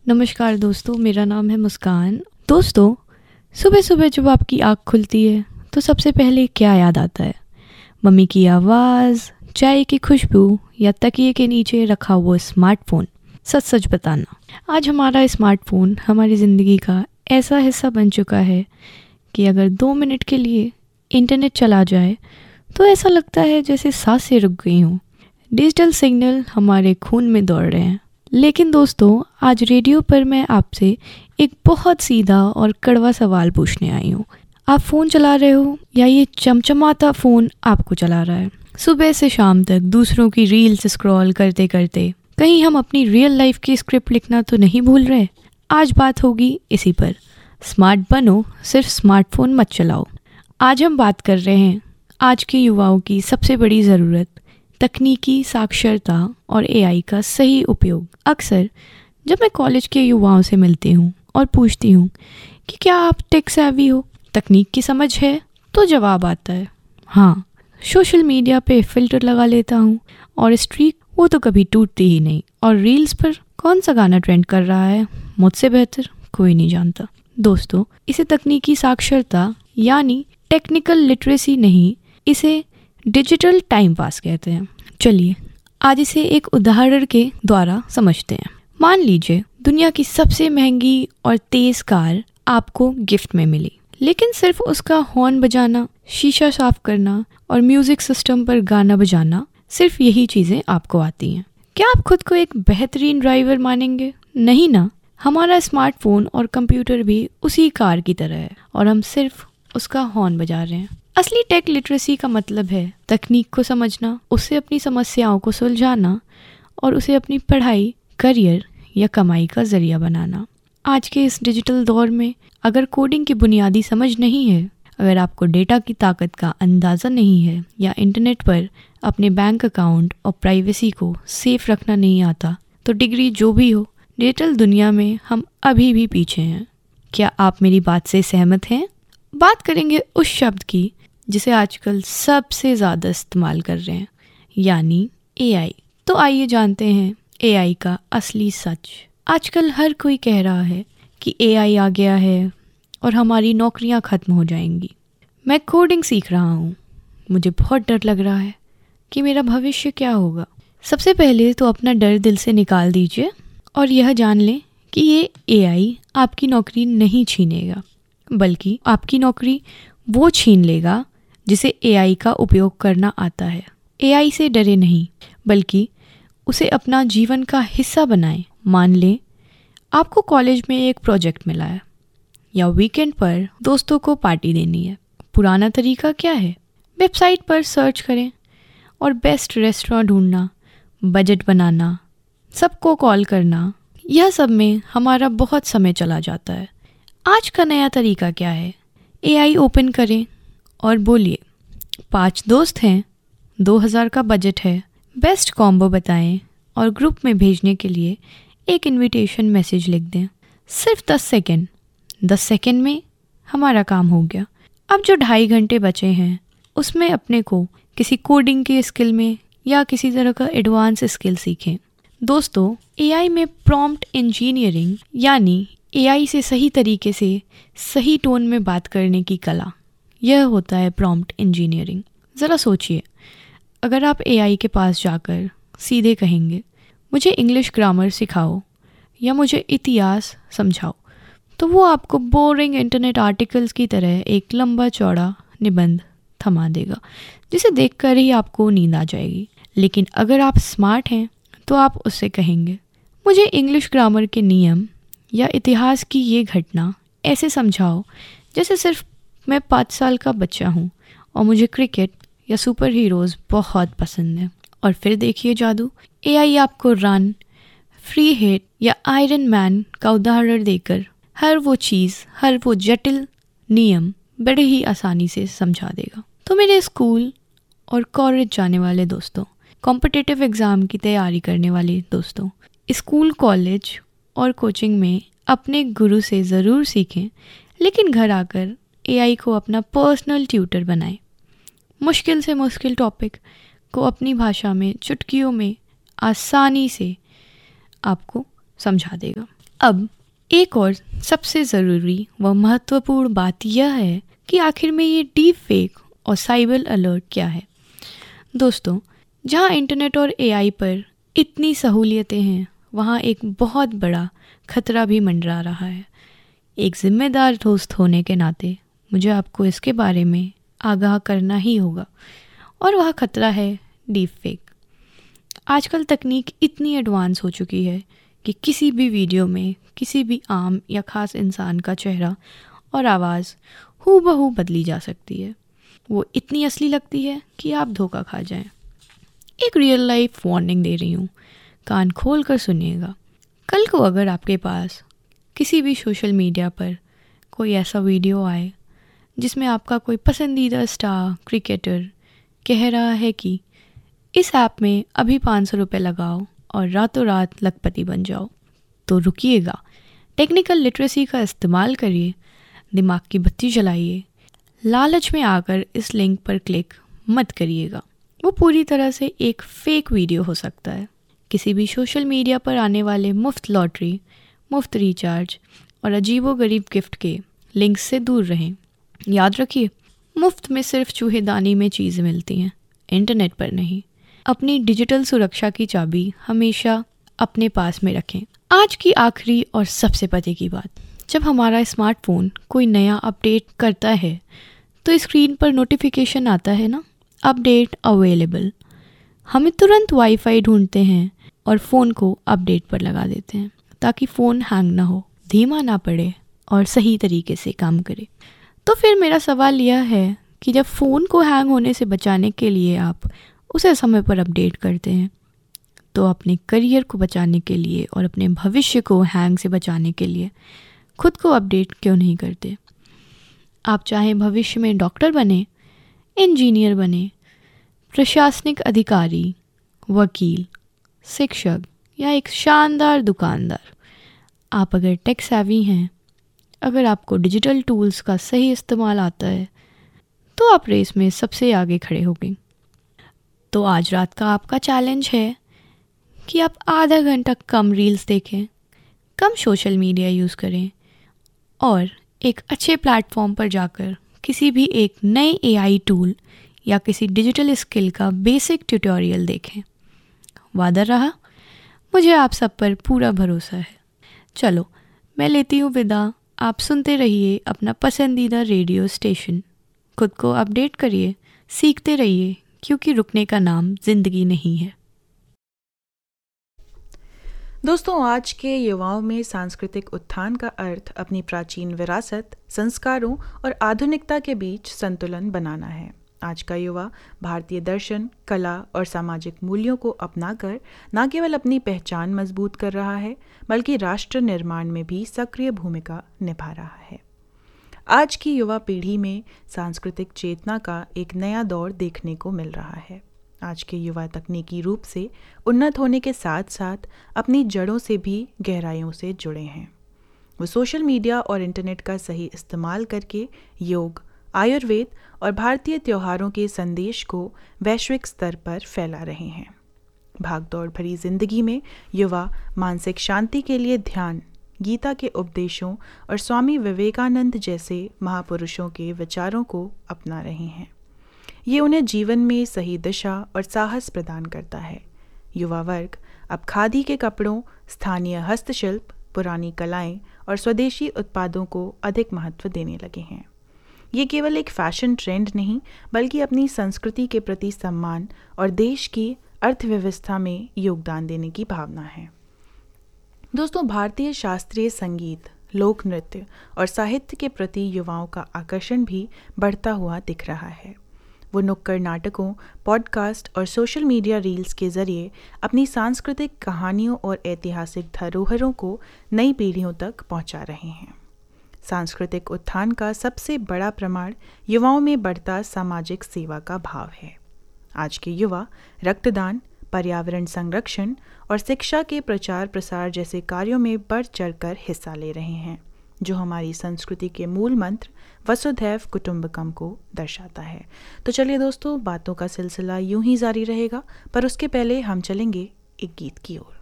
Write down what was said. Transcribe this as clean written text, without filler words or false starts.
नमस्कार दोस्तों, मेरा नाम है मुस्कान। दोस्तों, सुबह सुबह जब आपकी आँख खुलती है तो सबसे पहले क्या याद आता है? मम्मी की आवाज़, चाय की खुशबू या तकिए के नीचे रखा हुआ स्मार्टफ़ोन? सच सच बताना, आज हमारा स्मार्टफ़ोन हमारी ज़िंदगी का ऐसा हिस्सा बन चुका है कि अगर 2 मिनट के लिए इंटरनेट चला जाए तो ऐसा लगता है जैसे सांसें रुक गई हों। डिजिटल सिग्नल हमारे खून में दौड़ रहे हैं। लेकिन दोस्तों, आज रेडियो पर मैं आपसे एक बहुत सीधा और कड़वा सवाल पूछने आई हूँ। आप फ़ोन चला रहे हो या ये चमचमाता फ़ोन आपको चला रहा है? सुबह से शाम तक दूसरों की रील्स स्क्रॉल करते करते कहीं हम अपनी रियल लाइफ की स्क्रिप्ट लिखना तो नहीं भूल रहे? आज बात होगी इसी पर। स्मार्ट बनो, सिर्फ स्मार्टफोन मत चलाओ। आज हम बात कर रहे हैं आज के युवाओं की सबसे बड़ी ज़रूरत, तकनीकी साक्षरता और एआई का सही उपयोग। अक्सर जब मैं कॉलेज के युवाओं से मिलती हूँ और पूछती हूँ कि क्या आप टेक सेवी हो, तकनीक की समझ है, तो जवाब आता है हाँ, सोशल मीडिया पे फ़िल्टर लगा लेता हूँ और स्ट्रीक वो तो कभी टूटती ही नहीं, और रील्स पर कौन सा गाना ट्रेंड कर रहा है मुझसे बेहतर कोई नहीं जानता। दोस्तों, इसे तकनीकी साक्षरता यानी टेक्निकल लिटरेसी नहीं, इसे डिजिटल टाइम पास कहते हैं। चलिए आज इसे एक उदाहरण के द्वारा समझते हैं। मान लीजिए दुनिया की सबसे महंगी और तेज कार आपको गिफ्ट में मिली, लेकिन सिर्फ उसका हॉर्न बजाना, शीशा साफ करना और म्यूजिक सिस्टम पर गाना बजाना, सिर्फ यही चीज़ें आपको आती हैं। क्या आप खुद को एक बेहतरीन ड्राइवर मानेंगे? नहीं ना। हमारा स्मार्टफोन और कंप्यूटर भी उसी कार की तरह है और हम सिर्फ उसका हॉर्न बजा रहे हैं। असली टेक लिटरेसी का मतलब है तकनीक को समझना, उससे अपनी समस्याओं को सुलझाना और उसे अपनी पढ़ाई, करियर या कमाई का जरिया बनाना। आज के इस डिजिटल दौर में अगर कोडिंग की बुनियादी समझ नहीं है, अगर आपको डेटा की ताकत का अंदाज़ा नहीं है या इंटरनेट पर अपने बैंक अकाउंट और प्राइवेसी को सेफ रखना नहीं आता, तो डिग्री जो भी हो, डिजिटल दुनिया में हम अभी भी पीछे हैं। क्या आप मेरी बात से सहमत हैं? बात करेंगे उस शब्द की जिसे आजकल सबसे ज़्यादा इस्तेमाल कर रहे हैं, यानी एआई। तो आइए जानते हैं एआई का असली सच। आजकल हर कोई कह रहा है कि एआई आ गया है और हमारी नौकरियां खत्म हो जाएंगी। मैं कोडिंग सीख रहा हूँ, मुझे बहुत डर लग रहा है कि मेरा भविष्य क्या होगा। सबसे पहले तो अपना डर दिल से निकाल दीजिए और यह जान लें कि ये एआई आपकी नौकरी नहीं छीनेगा, बल्कि आपकी नौकरी वो छीन लेगा जिसे एआई का उपयोग करना आता है। एआई से डरे नहीं, बल्कि उसे अपना जीवन का हिस्सा बनाएं। मान लें आपको कॉलेज में एक प्रोजेक्ट मिला है या वीकेंड पर दोस्तों को पार्टी देनी है। पुराना तरीका क्या है? वेबसाइट पर सर्च करें और बेस्ट रेस्टोरेंट ढूंढना, बजट बनाना, सबको कॉल करना, यह सब में हमारा बहुत समय चला जाता है। आज का नया तरीका क्या है? एआई ओपन करें और बोलिए 5 दोस्त हैं, 2000 का बजट है, बेस्ट कॉम्बो बताएं और ग्रुप में भेजने के लिए एक इनविटेशन मैसेज लिख दें। सिर्फ 10 सेकेंड। 10 सेकेंड में हमारा काम हो गया। अब जो 2.5 घंटे बचे हैं उसमें अपने को किसी कोडिंग के स्किल में या किसी तरह का एडवांस स्किल सीखें। दोस्तों, एआई में प्रॉम्प्ट इंजीनियरिंग यानी एआई से सही तरीके से सही टोन में बात करने की कला, यह होता है प्रॉम्प्ट इंजीनियरिंग। ज़रा सोचिए, अगर आप एआई के पास जाकर सीधे कहेंगे मुझे इंग्लिश ग्रामर सिखाओ या मुझे इतिहास समझाओ, तो वो आपको बोरिंग इंटरनेट आर्टिकल्स की तरह एक लंबा चौड़ा निबंध थमा देगा, जिसे देखकर ही आपको नींद आ जाएगी। लेकिन अगर आप स्मार्ट हैं तो आप उससे कहेंगे मुझे इंग्लिश ग्रामर के नियम या इतिहास की ये घटना ऐसे समझाओ जैसे सिर्फ मैं 5 साल का बच्चा हूँ और मुझे क्रिकेट या सुपर हीरोज़ बहुत पसंद है। और फिर देखिए जादू, एआई आपको रन, फ्री हिट या आयरन मैन का उदाहरण देकर हर वो चीज़, हर वो जटिल नियम बड़े ही आसानी से समझा देगा। तो मेरे स्कूल और कॉलेज जाने वाले दोस्तों, कॉम्पिटिटिव एग्ज़ाम की तैयारी करने वाले दोस्तों, स्कूल, कॉलेज और कोचिंग में अपने गुरु से ज़रूर सीखें, लेकिन घर आकर एआई को अपना पर्सनल ट्यूटर बनाएं। मुश्किल से मुश्किल टॉपिक को अपनी भाषा में चुटकियों में आसानी से आपको समझा देगा। अब एक और सबसे ज़रूरी व महत्वपूर्ण बात यह है कि आखिर में ये डीप फेक और साइबर अलर्ट क्या है। दोस्तों, जहाँ इंटरनेट और एआई पर इतनी सहूलियतें हैं, वहाँ एक बहुत बड़ा खतरा भी मंडरा रहा है। एक जिम्मेदार दोस्त होने के नाते मुझे आपको इसके बारे में आगाह करना ही होगा, और वह खतरा है डीप फेक। आजकल तकनीक इतनी एडवांस हो चुकी है कि किसी भी वीडियो में किसी भी आम या ख़ास इंसान का चेहरा और आवाज़ हूबहू बदली जा सकती है। वो इतनी असली लगती है कि आप धोखा खा जाएं। एक रियल लाइफ वार्निंग दे रही हूँ, कान खोल कर सुनिएगा। कल को अगर आपके पास किसी भी सोशल मीडिया पर कोई ऐसा वीडियो आए जिसमें आपका कोई पसंदीदा स्टार क्रिकेटर कह रहा है कि इस ऐप में अभी 500 रुपये लगाओ और रातों रात लखपति बन जाओ, तो रुकिएगा, टेक्निकल लिटरेसी का इस्तेमाल करिए, दिमाग की बत्ती जलाइए। लालच में आकर इस लिंक पर क्लिक मत करिएगा। वो पूरी तरह से एक फेक वीडियो हो सकता है। किसी भी सोशल मीडिया पर आने वाले मुफ्त लॉटरी, मुफ्त रिचार्ज और अजीबोगरीब गिफ्ट के लिंक से दूर रहें। याद रखिए, मुफ्त में सिर्फ चूहेदानी में चीज़ें मिलती हैं, इंटरनेट पर नहीं। अपनी डिजिटल सुरक्षा की चाबी हमेशा अपने पास में रखें। आज की आखिरी और सबसे पते की बात, जब हमारा स्मार्टफोन कोई नया अपडेट करता है तो स्क्रीन पर नोटिफिकेशन आता है ना, अपडेट अवेलेबल। हमें तुरंत वाईफाई ढूंढते हैं और फ़ोन को अपडेट पर लगा देते हैं ताकि फ़ोन हैंग ना हो, धीमा ना पड़े और सही तरीके से काम करे। तो फिर मेरा सवाल यह है कि जब फ़ोन को हैंग होने से बचाने के लिए आप उसे समय पर अपडेट करते हैं, तो अपने करियर को बचाने के लिए और अपने भविष्य को हैंग से बचाने के लिए खुद को अपडेट क्यों नहीं करते? आप चाहे भविष्य में डॉक्टर बने, इंजीनियर बने, प्रशासनिक अधिकारी, वकील, शिक्षक या एक शानदार दुकानदार, आप अगर टेक सेवी हैं, अगर आपको डिजिटल टूल्स का सही इस्तेमाल आता है, तो आप रेस में सबसे आगे खड़े होंगे। तो आज रात का आपका चैलेंज है कि आप आधा घंटा कम रील्स देखें, कम सोशल मीडिया यूज़ करें और एक अच्छे प्लेटफॉर्म पर जाकर किसी भी एक नए एआई टूल या किसी डिजिटल स्किल का बेसिक ट्यूटोरियल देखें। वादा रहा, मुझे आप सब पर पूरा भरोसा है। चलो, मैं लेती हूँ विदा। आप सुनते रहिए अपना पसंदीदा रेडियो स्टेशन। खुद को अपडेट करिए, सीखते रहिए, क्योंकि रुकने का नाम जिंदगी नहीं है। दोस्तों, आज के युवाओं में सांस्कृतिक उत्थान का अर्थ अपनी प्राचीन विरासत, संस्कारों और आधुनिकता के बीच संतुलन बनाना है। आज का युवा भारतीय दर्शन, कला और सामाजिक मूल्यों को अपनाकर न केवल अपनी पहचान मजबूत कर रहा है, बल्कि राष्ट्र निर्माण में भी सक्रिय भूमिका निभा रहा है। आज की युवा पीढ़ी में सांस्कृतिक चेतना का एक नया दौर देखने को मिल रहा है। आज के युवा तकनीकी रूप से उन्नत होने के साथ साथ अपनी जड़ों से भी गहराइयों से जुड़े हैं। वो सोशल मीडिया और इंटरनेट का सही इस्तेमाल करके योग, आयुर्वेद और भारतीय त्योहारों के संदेश को वैश्विक स्तर पर फैला रहे हैं। भागदौड़ भरी जिंदगी में युवा मानसिक शांति के लिए ध्यान, गीता के उपदेशों और स्वामी विवेकानंद जैसे महापुरुषों के विचारों को अपना रहे हैं। ये उन्हें जीवन में सही दिशा और साहस प्रदान करता है। युवा वर्ग अब खादी के कपड़ों, स्थानीय हस्तशिल्प, पुरानी कलाएं और स्वदेशी उत्पादों को अधिक महत्व देने लगे हैं। ये केवल एक फैशन ट्रेंड नहीं, बल्कि अपनी संस्कृति के प्रति सम्मान और देश की अर्थव्यवस्था में योगदान देने की भावना है। दोस्तों, भारतीय शास्त्रीय संगीत, लोक नृत्य और साहित्य के प्रति युवाओं का आकर्षण भी बढ़ता हुआ दिख रहा है। वो नुक्कड़ नाटकों, पॉडकास्ट और सोशल मीडिया रील्स के जरिए अपनी सांस्कृतिक कहानियों और ऐतिहासिक धरोहरों को नई पीढ़ियों तक पहुंचा रहे हैं। सांस्कृतिक उत्थान का सबसे बड़ा प्रमाण युवाओं में बढ़ता सामाजिक सेवा का भाव है। आज के युवा रक्तदान, पर्यावरण संरक्षण और शिक्षा के प्रचार प्रसार जैसे कार्यों में बढ़ चढ़कर हिस्सा ले रहे हैं, जो हमारी संस्कृति के मूल मंत्र वसुधैव कुटुंबकम को दर्शाता है। तो चलिए दोस्तों, बातों का सिलसिला यूं ही जारी रहेगा, पर उसके पहले हम चलेंगे एक गीत की ओर।